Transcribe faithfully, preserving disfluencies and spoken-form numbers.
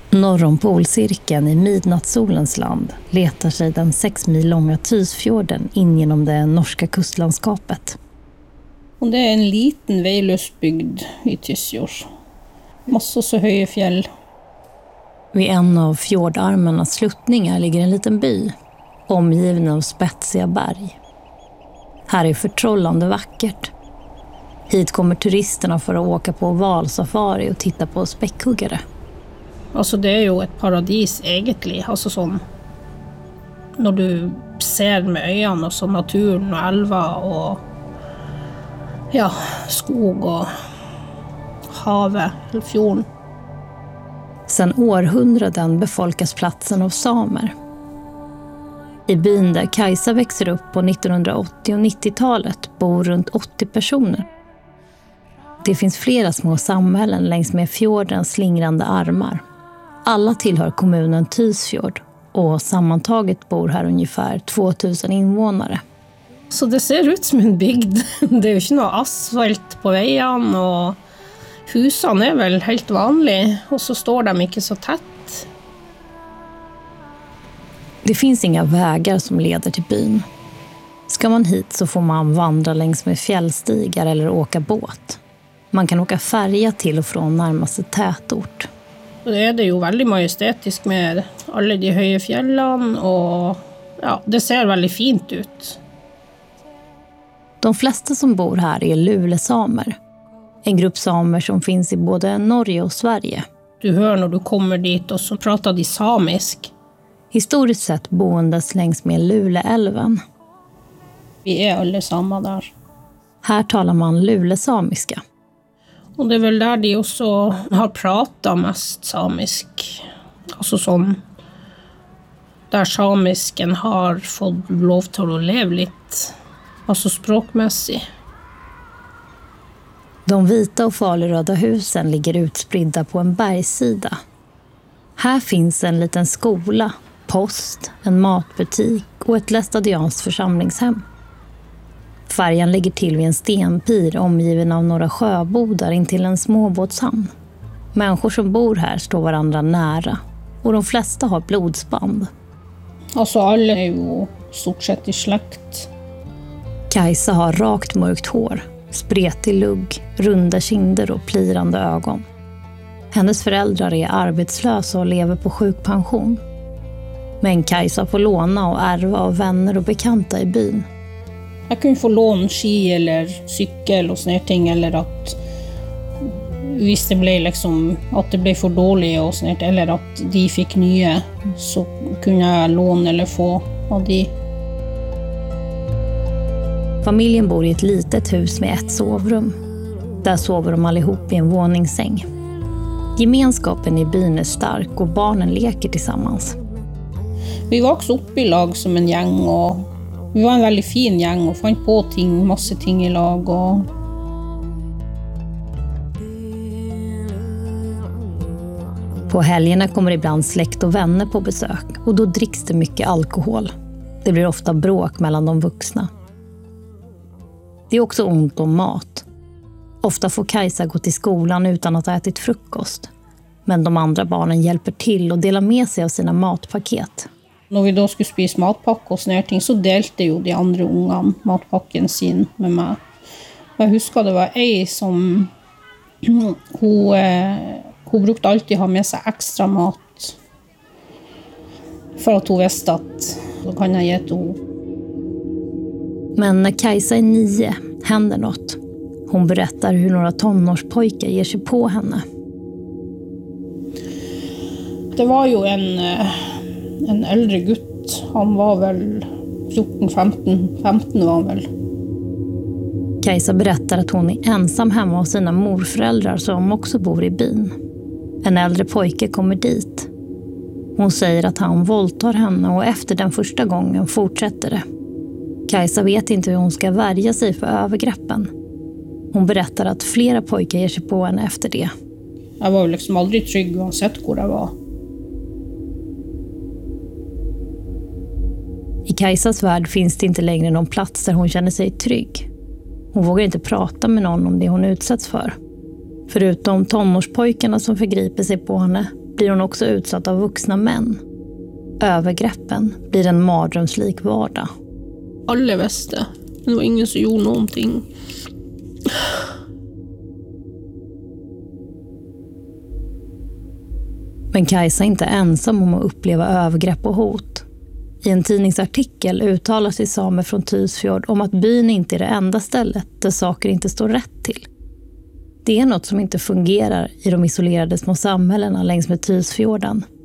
Norr om polcirkeln i midnattssolens land letar sig den sex mil långa Tysfjorden in genom det norska kustlandskapet. Och det är en liten vejlös bygd i Tysfjord. Massor så höga fjäll. Vid en av fjordarmarnas sluttningar ligger en liten by, omgiven av spetsiga berg. Här är förtrollande vackert. Hit kommer turisterna för att åka på valsafari och titta på späckhuggare. Alltså det är ju ett paradis egentligen. Alltså som när du ser med ögonen och så naturen och älva och ja, skog och havet eller fjorden. Sedan århundraden befolkas platsen av samer. I byn där Kajsa växer upp på nittonhundraåttio- och nittiotalet bor runt åttio personer. Det finns flera små samhällen längs med fjordens slingrande armar. Alla tillhör kommunen Tysfjord och sammantaget bor här ungefär tvåtusen invånare. Så det ser ut som en bygd. Det är ju inte någon asfalt på vägen och husen är väl helt vanliga och så står de inte så tätt. Det finns inga vägar som leder till byn. Ska man hit så får man vandra längs med fjällstigar eller åka båt. Man kan åka färja till och från närmaste tätort. Och det är det ju väldigt majestätiskt med alla de höga fjällen och ja, det ser väldigt fint ut. De flesta som bor här är lulesamer. En grupp samer som finns i både Norge och Sverige. Du hör när du kommer dit och så pratar de samisk. Historiskt sett boendes längs med Luleälven. Vi är alla samma där. Här talar man lulesamiska. Och det är väl där de också har pratat mest samisk. Alltså som där samisken har fått lov till att leva lite. Alltså språkmässigt. De vita och faluröda husen ligger utspridda på en bergssida. Här finns en liten skola, post, en matbutik och ett lästadianskt församlingshem. Färjan ligger till vid en stenpir omgiven av några sjöbodar intill en småbåtshamn. Människor som bor här står varandra nära och de flesta har blodsband. Alltså alla är ju stort sett i släkt. Kajsa har rakt mörkt hår, spretig lugg, runda kinder och plirande ögon. Hennes föräldrar är arbetslösa och lever på sjukpension. Men Kajsa får låna och ärva av vänner och bekanta i byn. Jag kan ju få lån ski eller cykel och såna ting, eller att visst det blev liksom att det blev för dåligt och sånt, eller att de fick nya, så kunde jag låna eller få av de. Familjen bor i ett litet hus med ett sovrum. Där sover de allihop i en våningssäng. Gemenskapen i byn är stark och barnen leker tillsammans. Vi var också uppe i lag som en gäng och vi var en väldigt fin gäng och fann på ting, massa ting i lag. Och på helgerna kommer ibland släkt och vänner på besök och då dricks det mycket alkohol. Det blir ofta bråk mellan de vuxna. Det är också ont om mat. Ofta får Kajsa gå till skolan utan att ha ätit frukost. Men de andra barnen hjälper till och delar med sig av sina matpaket. När vi då skulle spisa matpack och såna ting så delte ju de andra ungarna matpacken sin med mig. Jag huskar det var en som hon, eh, hon brukade alltid ha med sig extra mat. För att hon visste att då kan jag ge ett ord. Men när Kajsa är nio händer något. Hon berättar hur några tonårspojkar ger sig på henne. Det var ju en, en äldre gutt. Han var väl fjorton femton, femton var han väl. Kajsa berättar att hon är ensam hemma hos sina morföräldrar som också bor i byn. En äldre pojke kommer dit. Hon säger att han våldtar henne och efter den första gången fortsätter det. Kajsa vet inte hur hon ska värja sig för övergreppen. Hon berättar att flera pojkar ger sig på henne efter det. Jag var liksom aldrig trygg oavsett hvor det var. I Kajsas värld finns det inte längre någon plats där hon känner sig trygg. Hon vågar inte prata med någon om det hon utsätts för. Förutom tonårspojkarna som förgriper sig på henne blir hon också utsatt av vuxna män. Övergreppen blir en mardrömslik vardag. Alla visste. Det var ingen som gjorde någonting. Men Kajsa är inte ensam om att uppleva övergrepp och hot. I en tidningsartikel uttalar sig samer från Tysfjord om att byn inte är det enda stället där saker inte står rätt till. Det är något som inte fungerar i de isolerade små samhällena längs med Tysfjorden.